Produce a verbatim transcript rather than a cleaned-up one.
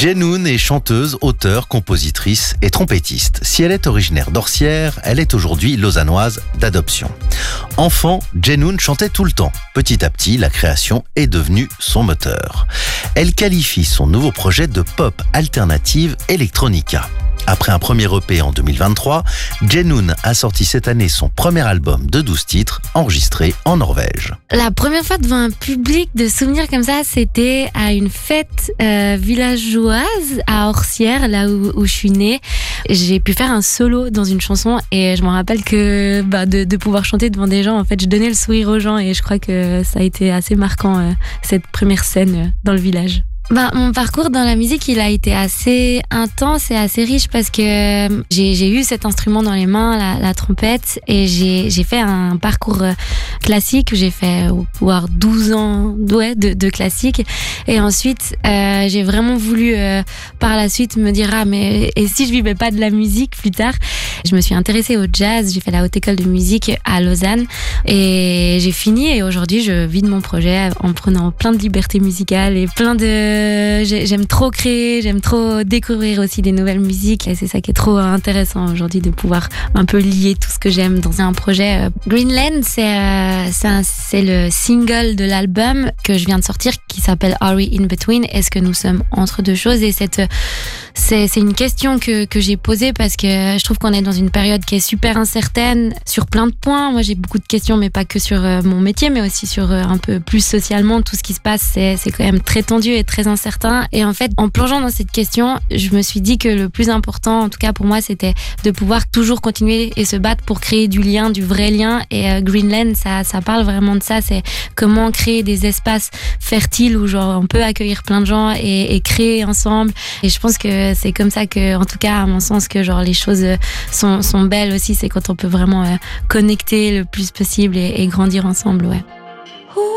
Jenoun est chanteuse, auteure, compositrice et trompettiste. Si elle est originaire d'Orsières, elle est aujourd'hui lausannoise d'adoption. Enfant, Jenoun chantait tout le temps. Petit à petit, la création est devenue son moteur. Elle qualifie son nouveau projet de pop alternative electronica. Après un premier E P en deux mille vingt-trois, Jenoun a sorti cette année son premier album de douze titres, enregistré en Norvège. La première fois devant un public de souvenirs comme ça, c'était à une fête euh, villageoise à Orsières, là où, où je suis née. J'ai pu faire un solo dans une chanson et je me rappelle que bah, de, de pouvoir chanter devant des gens, en fait, je donnais le sourire aux gens et je crois que ça a été assez marquant, euh, cette première scène euh, dans le village. Ben, mon parcours dans la musique, il a été assez intense et assez riche parce que j'ai, j'ai eu cet instrument dans les mains, la, la trompette, et j'ai, j'ai fait un parcours classique. J'ai fait voire douze ans ouais, de, de classique. Et ensuite, euh, j'ai vraiment voulu, euh, par la suite, me dire, ah, mais et si je vivais pas de la musique plus tard? Je me suis intéressée au jazz. J'ai fait la haute école de musique à Lausanne et j'ai fini. Et aujourd'hui, je vis de mon projet en prenant plein de libertés musicales et plein de J'aime trop créer, j'aime trop découvrir aussi des nouvelles musiques et c'est ça qui est trop intéressant aujourd'hui de pouvoir un peu lier tout ce que j'aime dans un projet. Greenland, c'est, euh, c'est, un, c'est le single de l'album que je viens de sortir qui s'appelle Are We In Between? Est-ce que nous sommes entre deux choses? Et cette, c'est, c'est une question que, que j'ai posée parce que je trouve qu'on est dans une période qui est super incertaine sur plein de points. Moi j'ai beaucoup de questions mais pas que sur mon métier mais aussi sur un peu plus socialement. Tout ce qui se passe c'est, c'est quand même très tendu et très incertain. Et en fait, en plongeant dans cette question, je me suis dit que le plus important, en tout cas pour moi, c'était de pouvoir toujours continuer et se battre pour créer du lien, du vrai lien. Et euh, Greenland, ça, ça parle vraiment de ça. C'est comment créer des espaces fertiles où genre on peut accueillir plein de gens et, et créer ensemble. Et je pense que c'est comme ça que, en tout cas, à mon sens, que genre les choses sont, sont belles aussi. C'est quand on peut vraiment euh, connecter le plus possible et, et grandir ensemble, ouais.